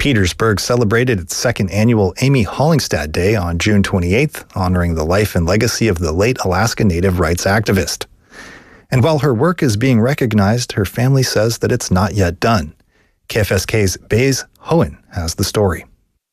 Petersburg celebrated its second annual Amy Hollingstad Day on June 28th, honoring the life and legacy of the late Alaska Native rights activist. And while her work is being recognized, her family says that it's not yet done. KFSK's Baze Hohen has the story.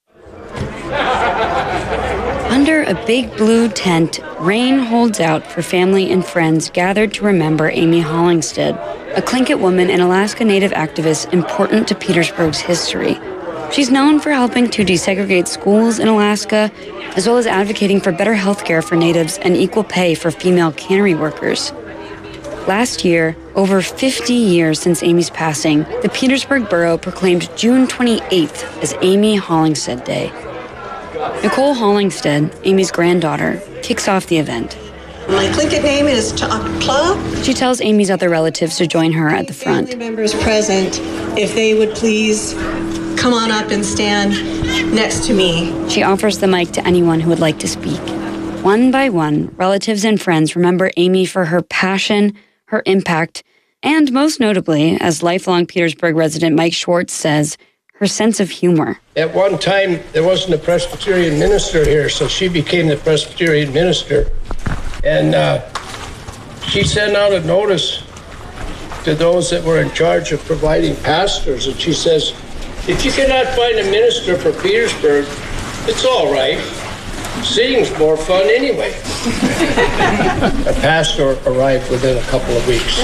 Under a big blue tent, rain holds out for family and friends gathered to remember Amy Hollingstad, a Tlingit woman and Alaska Native activist important to Petersburg's history. She's known for helping to desegregate schools in Alaska, as well as advocating for better health care for Natives and equal pay for female cannery workers. Last year, over 50 years since Amy's passing, the Petersburg Borough proclaimed June 28th as Amy Hollingstad Day. Nicole Hollingstad, Amy's granddaughter, kicks off the event. My Tlingit name is Cha'akla. She tells Amy's other relatives to join her at the front. Family members present, if they would please come on up and stand next to me. She offers the mic to anyone who would like to speak. One by one, relatives and friends remember Amy for her passion, her impact, and most notably, as lifelong Petersburg resident Mike Schwartz says, her sense of humor. At one time, there wasn't a Presbyterian minister here, so she became the Presbyterian minister. And she sent out a notice to those that were in charge of providing pastors, and she says, if you cannot find a minister for Petersburg, it's all right. Singing's more fun anyway. A pastor arrived within a couple of weeks.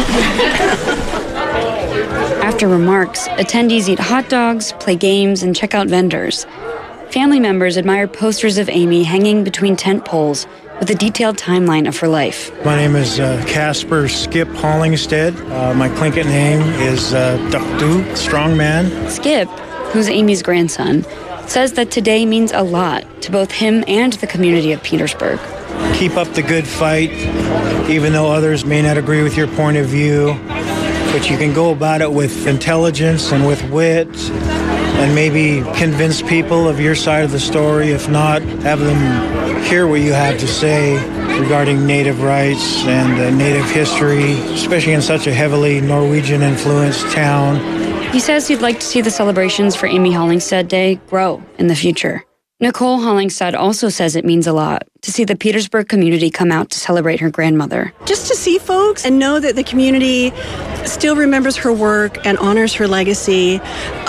After remarks, attendees eat hot dogs, play games, and check out vendors. Family members admire posters of Amy hanging between tent poles with a detailed timeline of her life. My name is Casper Skip Hollingstad. My Tlingit name is Dukdu, strongman. Skip, who's Amy's grandson, says that today means a lot to both him and the community of Petersburg. Keep up the good fight, even though others may not agree with your point of view. But you can go about it with intelligence and with wit and maybe convince people of your side of the story. If not, have them hear what you have to say regarding Native rights and Native history, especially in such a heavily Norwegian-influenced town. He says he'd like to see the celebrations for Amy Hollingstad Day grow in the future. Nicole Hollingstad also says it means a lot to see the Petersburg community come out to celebrate her grandmother. Just to see folks and know that the community still remembers her work and honors her legacy,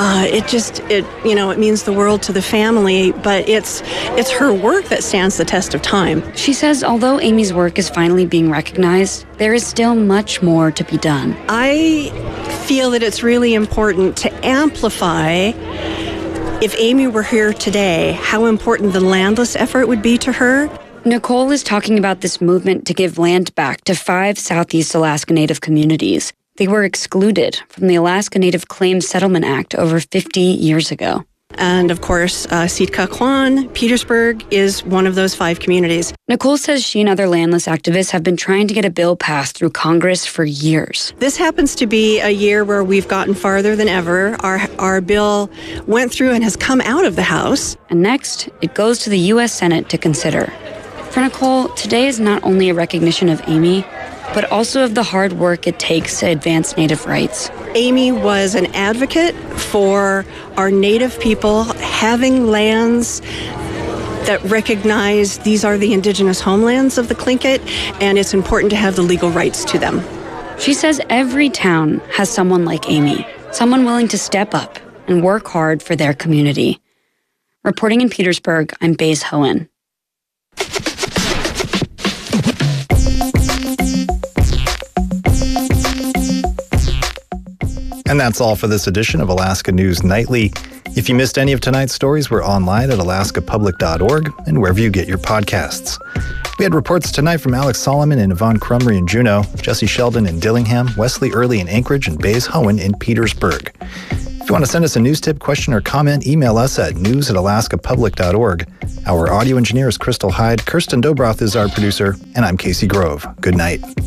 it means the world to the family, but it's her work that stands the test of time. She says although Amy's work is finally being recognized, there is still much more to be done. I feel that it's really important to amplify, if Amy were here today, how important the landless effort would be to her. Nicole is talking about this movement to give land back to 5 Southeast Alaska Native communities. They were excluded from the Alaska Native Claims Settlement Act over 50 years ago. And of course, Sitka Kwan, Petersburg, is one of those 5 communities. Nicole says she and other landless activists have been trying to get a bill passed through Congress for years. This happens to be a year where we've gotten farther than ever. Our bill went through and has come out of the House. And next, it goes to the U.S. Senate to consider. For Nicole, today is not only a recognition of Amy, but also of the hard work it takes to advance Native rights. Amy was an advocate for our Native people having lands that recognize these are the indigenous homelands of the Tlingit, and it's important to have the legal rights to them. She says every town has someone like Amy, someone willing to step up and work hard for their community. Reporting in Petersburg, I'm Baze Hohen. And that's all for this edition of Alaska News Nightly. If you missed any of tonight's stories, we're online at alaskapublic.org and wherever you get your podcasts. We had reports tonight from Alex Solomon and Yvonne Crumry in Juneau, Jesse Sheldon in Dillingham, Wesley Early in Anchorage, and Baze Hohen in Petersburg. If you want to send us a news tip, question, or comment, email us at news@alaskapublic.org. Our audio engineer is Crystal Hyde, Kirsten Dobroth is our producer, and I'm Casey Grove. Good night.